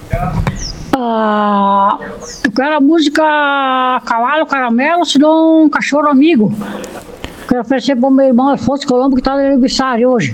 Eu quero a música Cavalo Caramelo, se não um Cachorro Amigo. Quero oferecer para o meu irmão Afonso Colombo, que está no aniversário hoje.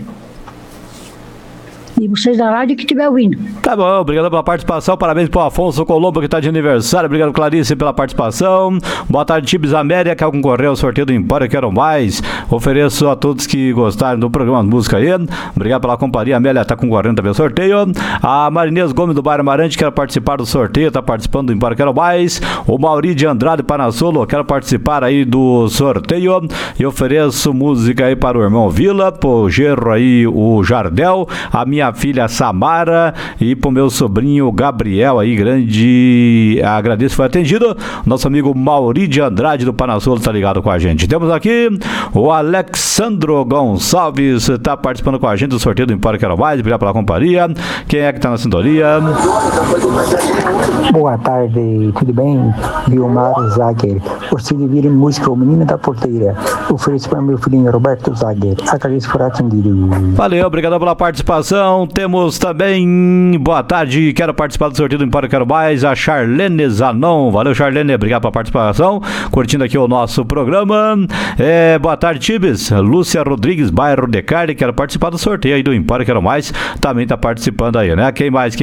E vocês da rádio que estiver ouvindo. Tá bom, obrigado pela participação. Parabéns pro Afonso Colombo, que tá de aniversário. Obrigado, Clarice, pela participação. Boa tarde, Tibes América, que é o concorreu ao sorteio do Empório Quero Mais. Ofereço a todos que gostaram do programa de música aí. Obrigado pela companhia. A Amélia tá concorrendo também ao sorteio. A Marinês Gomes do Bairro Amarante quer participar do sorteio, tá participando do Empório Quero Mais. O Mauri de Andrade Panassolo quer participar aí do sorteio. E ofereço música aí para o irmão Vila, pro genro aí, o Jardel, a minha filha Samara e pro meu sobrinho Gabriel aí, grande, agradeço, foi atendido. Nosso amigo Mauri de Andrade do Panassolo tá ligado com a gente. Temos aqui o Alexandro Gonçalves, tá participando com a gente do sorteio do Empório Quero Mais. Obrigado pela companhia. Quem é que tá na sintonia? Boa tarde, tudo bem? Vilmar Zager. Você devia música O Menino da Porteira. Ofereço para meu filhinho Roberto Zager. Agradeço por atendido. Valeu, obrigado pela participação. Temos também, boa tarde, quero participar do sorteio do Empório Quero Mais, a Charlene Zanon. Valeu, Charlene, obrigado pela participação, curtindo aqui o nosso programa. Boa tarde, Tibes. Lúcia Rodrigues, bairro de Carne, quero participar do sorteio aí do Empório Quero Mais, também tá participando aí, né? Quem mais?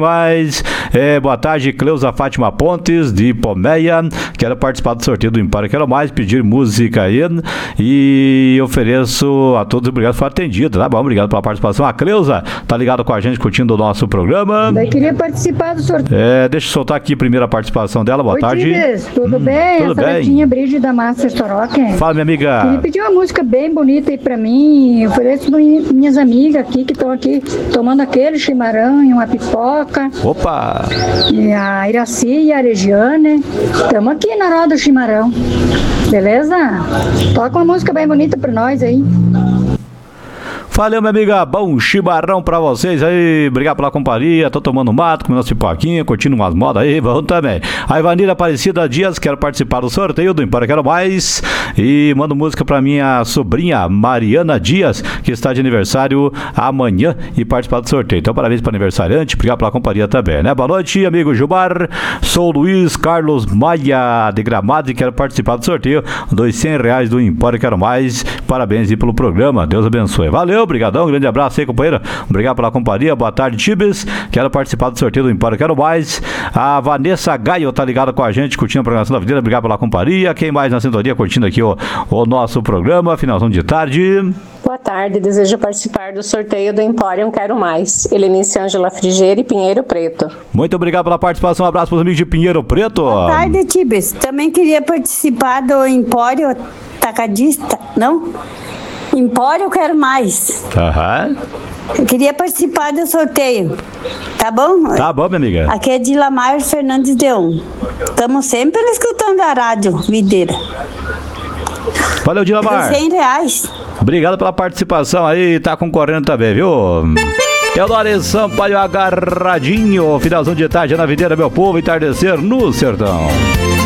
Boa tarde, Cleusa Fátima Pontes, de Pomeia, quero participar do sorteio do Empório Quero Mais, pedir música aí e ofereço a todos, obrigado por atendido, tá bom? Obrigado pela participação. A Cleusa tá ligado com a gente, curtindo o nosso programa. Eu queria participar do sorteio. Deixa eu soltar aqui a primeira participação dela. Boa tarde. Tibes, tudo bem? Tudo bem. Betinha Brígida Master Storock. Fala, minha amiga. Queria pedir uma música bem bonita aí pra mim. Eu ofereço para minhas amigas aqui que estão aqui tomando aquele chimarrão e uma pipoca. Opa! E a Iraci e a Regiane. Estamos aqui na roda do chimarrão. Beleza? Toca uma música bem bonita pra nós aí. Valeu, minha amiga, bom chimarrão pra vocês aí, obrigado pela companhia, tô tomando mato, comendo umas pipoquinhas, curtindo umas modas aí, vamos também. A Ivanira Aparecida Dias, quero participar do sorteio do Empório Quero Mais e mando música pra minha sobrinha Mariana Dias, que está de aniversário amanhã e participar do sorteio. Então, parabéns para aniversariante, obrigado pela companhia também, né? Boa noite, amigo Gilmar, sou Luiz Carlos Maia de Gramado e quero participar do sorteio dos R$100 do Empório Quero Mais, parabéns aí pelo programa, Deus abençoe. Valeu! Obrigadão, grande abraço aí, companheira. Obrigado pela companhia. Boa tarde, Tibes. Quero participar do sorteio do Empório Quero Mais. A Vanessa Gaio tá ligada com a gente, curtindo a programação da Avenida. Obrigado pela companhia. Quem mais na sintonia, curtindo aqui o nosso programa, finalzão de tarde. Boa tarde, desejo participar do sorteio do Empório Quero Mais. Helenice Ângela Frigeira e Pinheiro Preto. Muito obrigado pela participação. Um abraço para os amigos de Pinheiro Preto. Boa tarde, Tibes. Também queria participar do Empório Tacadista, não? Empório Quero Mais. Aham. Eu queria participar do sorteio. Tá bom? Tá bom, minha amiga. Aqui é de Lamar Fernandes Deon. Estamos sempre escutando a rádio Videira. Valeu, Dilamar. R$100. Obrigado pela participação aí. Tá concorrendo também, viu? Teodoro Sampaio agarradinho. Finalzão de tarde na Videira, meu povo. Entardecer no sertão.